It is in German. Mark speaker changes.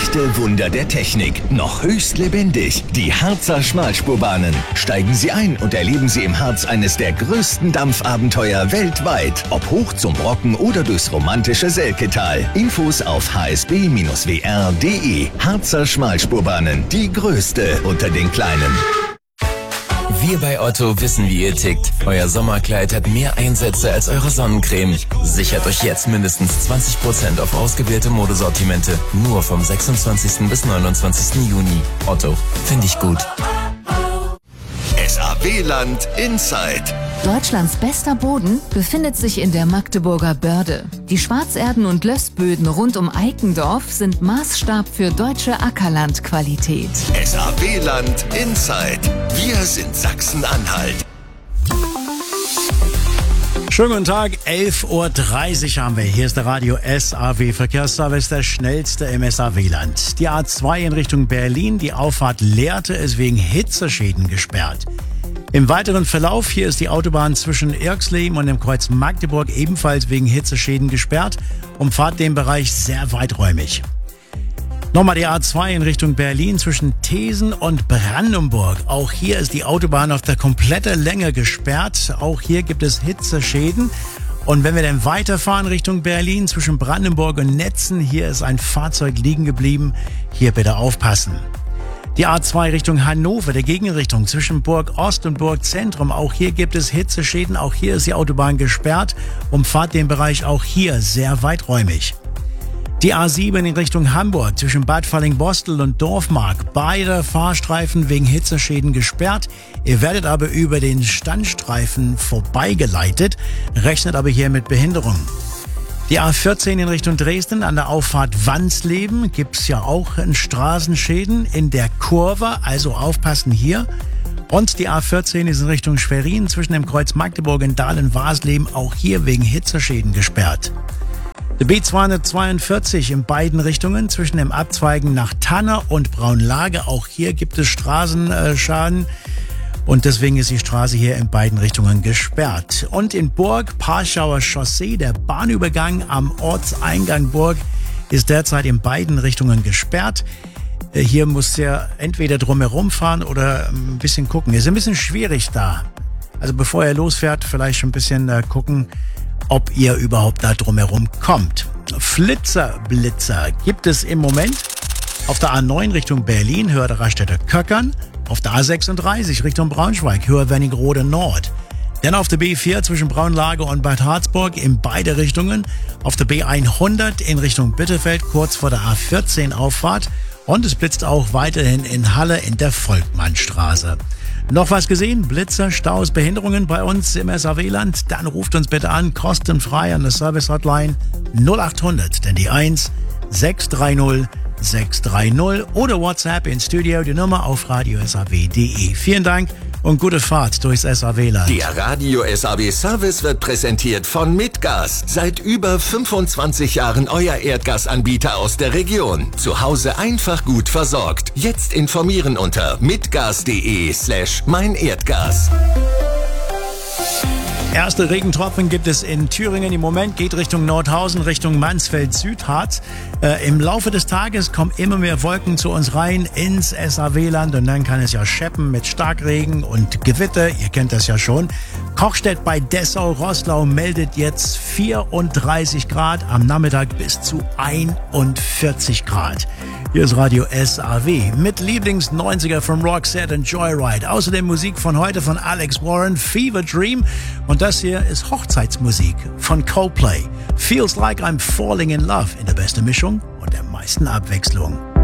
Speaker 1: Echte Wunder der Technik, noch höchst lebendig. Die Harzer Schmalspurbahnen. Steigen Sie ein und erleben Sie im Harz eines der größten Dampfabenteuer weltweit. Ob hoch zum Brocken oder durchs romantische Selketal. Infos auf hsb-wr.de. Harzer Schmalspurbahnen, die größte unter den kleinen.
Speaker 2: Wir bei Otto wissen, wie ihr tickt. Euer Sommerkleid hat mehr Einsätze als eure Sonnencreme. Sichert euch jetzt mindestens 20% auf ausgewählte Modesortimente. Nur vom 26. bis 29. Juni. Otto, finde ich gut.
Speaker 1: SAW-Land Inside.
Speaker 3: Deutschlands bester Boden befindet sich in der Magdeburger Börde. Die Schwarzerden- und Lössböden rund um Eikendorf sind Maßstab für deutsche Ackerlandqualität.
Speaker 1: SAW-Land Inside. Wir sind Sachsen-Anhalt.
Speaker 4: Schönen guten Tag, 11.30 Uhr haben wir. Hier ist der Radio SAW Verkehrsservice, der schnellste im SAW-Land. Die A2 in Richtung Berlin, die Auffahrt Lehrte ist wegen Hitzeschäden gesperrt. Im weiteren Verlauf, hier ist die Autobahn zwischen Irxleben und dem Kreuz Magdeburg ebenfalls wegen Hitzeschäden gesperrt. Umfahrt den Bereich sehr weiträumig. Nochmal die A2 in Richtung Berlin zwischen Thesen und Brandenburg. Auch hier ist die Autobahn auf der kompletten Länge gesperrt. Auch hier gibt es Hitzeschäden. Und wenn wir dann weiterfahren Richtung Berlin zwischen Brandenburg und Netzen, hier ist ein Fahrzeug liegen geblieben. Hier bitte aufpassen. Die A2 Richtung Hannover, der Gegenrichtung zwischen Burg Ost und Burg Zentrum. Auch hier gibt es Hitzeschäden. Auch hier ist die Autobahn gesperrt. Umfahrt den Bereich auch hier sehr weiträumig. Die A7 in Richtung Hamburg zwischen Bad Falling-Bostel und Dorfmark. Beide Fahrstreifen wegen Hitzeschäden gesperrt. Ihr werdet aber über den Standstreifen vorbeigeleitet, rechnet aber hier mit Behinderung. Die A14 in Richtung Dresden an der Auffahrt Wansleben gibt's ja auch Straßenschäden in der Kurve, also aufpassen hier. Und die A14 ist in Richtung Schwerin zwischen dem Kreuz Magdeburg und Dahlen-Wasleben auch hier wegen Hitzeschäden gesperrt. Die B242 in beiden Richtungen zwischen dem Abzweigen nach Tanne und Braunlage. Auch hier gibt es Straßenschaden und deswegen ist die Straße hier in beiden Richtungen gesperrt. Und in Burg, Parschauer Chaussee, der Bahnübergang am Ortseingang Burg ist derzeit in beiden Richtungen gesperrt. Hier muss ihr entweder drumherum fahren oder ein bisschen gucken. Ist ein bisschen schwierig da. Also bevor ihr losfährt, vielleicht schon ein bisschen gucken, ob ihr überhaupt da drumherum kommt. Blitzer gibt es im Moment auf der A9 Richtung Berlin, Höhe der Raststätte Köckern, auf der A36 Richtung Braunschweig, Höhe Wernigerode Nord. Dann auf der B4 zwischen Braunlage und Bad Harzburg in beide Richtungen, auf der B100 in Richtung Bitterfeld, kurz vor der A14 Auffahrt und es blitzt auch weiterhin in Halle in der Volkmannstraße. Noch was gesehen? Blitzer, Staus, Behinderungen bei uns im SAW-Land? Dann ruft uns bitte an, kostenfrei an der Service-Hotline 0800, denn die 1 630 630 oder WhatsApp ins Studio, die Nummer auf radiosaw.de. Vielen Dank und gute Fahrt durchs SAW-Land.
Speaker 1: Der Radio SAW Service wird präsentiert von Mitgas. Seit über 25 Jahren euer Erdgasanbieter aus der Region. Zu Hause einfach gut versorgt. Jetzt informieren unter mitgas.de/meinerdgas.
Speaker 4: Erste Regentropfen gibt es in Thüringen. Im Moment geht Richtung Nordhausen, Richtung Mansfeld-Südharz. Im Laufe des Tages kommen immer mehr Wolken zu uns rein ins SAW-Land und dann kann es ja scheppen mit Starkregen und Gewitter. Ihr kennt das ja schon. Kochstedt bei Dessau-Roßlau meldet jetzt 34 Grad, am Nachmittag bis zu 41 Grad. Hier ist Radio SAW mit Lieblings-90er von Roxette und Joyride. Außerdem Musik von heute von Alex Warren, Fever Dream. Und das hier ist Hochzeitsmusik von Coldplay. Feels like I'm falling in love in der besten Mischung und der meisten Abwechslung.